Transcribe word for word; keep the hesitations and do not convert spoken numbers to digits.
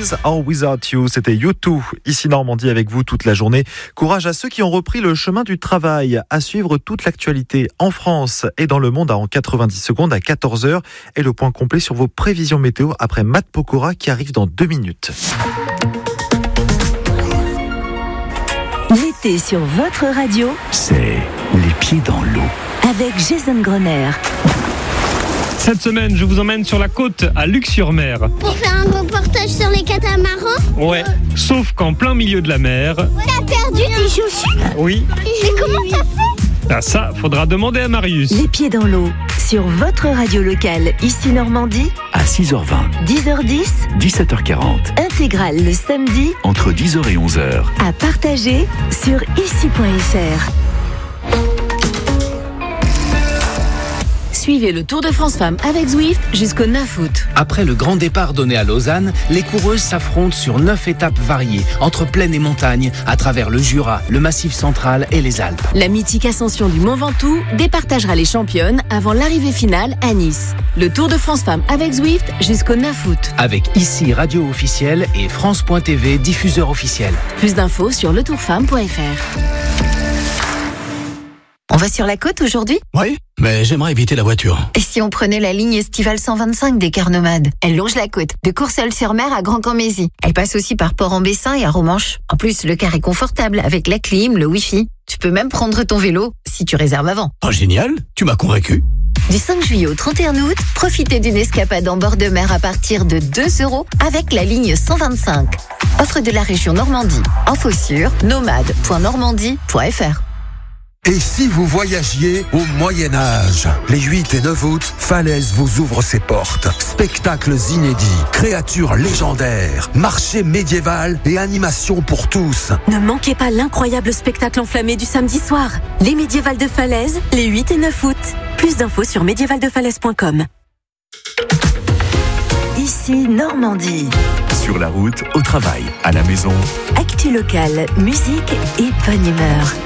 With or Without You, c'était U deux, ici Normandie avec vous toute la journée. Courage à ceux qui ont repris le chemin du travail. À suivre toute l'actualité en France et dans le monde en quatre-vingt-dix secondes à quatorze heures. Et le point complet sur vos prévisions météo après Matt Pokora qui arrive dans deux minutes. L'été sur votre radio, c'est les pieds dans l'eau. Avec Jason Grenier. Cette semaine, je vous emmène sur la côte, à Luc-sur-Mer. Pour faire un reportage sur les catamarans ? Ouais, sauf qu'en plein milieu de la mer... T'as perdu tes chaussures ? Oui. Et comment t'as fait ? Ah ça, faudra demander à Marius. Les pieds dans l'eau, sur votre radio locale, ici Normandie, à six heures vingt, dix heures dix, dix-sept heures quarante. Intégrale le samedi, entre dix heures et onze heures. À partager sur ici point f r. Suivez le Tour de France Femmes avec Zwift jusqu'au neuf août. Après le grand départ donné à Lausanne, les coureuses s'affrontent sur neuf étapes variées, entre plaine et montagne, à travers le Jura, le Massif central et les Alpes. La mythique ascension du Mont Ventoux départagera les championnes avant l'arrivée finale à Nice. Le Tour de France Femmes avec Zwift jusqu'au neuf août. Avec ici radio officielle et France point T V diffuseur officiel. Plus d'infos sur le tour femme point f r. On va sur la côte aujourd'hui ? Oui, mais j'aimerais éviter la voiture. Et si on prenait la ligne estivale cent vingt-cinq des Cars Nomades ? Elle longe la côte, de Courseulles-sur-Mer à Grand-Camp-Mézy. Elle passe aussi par Port-en-Bessin et à Romanche. En plus, le car est confortable avec la clim, le wifi. Tu peux même prendre ton vélo si tu réserves avant. Oh génial, tu m'as convaincu. Du cinq juillet au trente et un août, profitez d'une escapade en bord de mer à partir de deux euros avec la ligne cent vingt-cinq. Offre de la région Normandie. Info sur nomade point normandie point f r. Et si vous voyagiez au Moyen-Âge ? Les huit et neuf août, Falaise vous ouvre ses portes. Spectacles inédits, créatures légendaires, marché médiéval et animation pour tous. Ne manquez pas l'incroyable spectacle enflammé du samedi soir. Les médiévals de Falaise, les huit et neuf août. Plus d'infos sur médiéval de falaise point com. Ici Normandie. Sur la route, au travail, à la maison. Actu locale, musique et bonne humeur.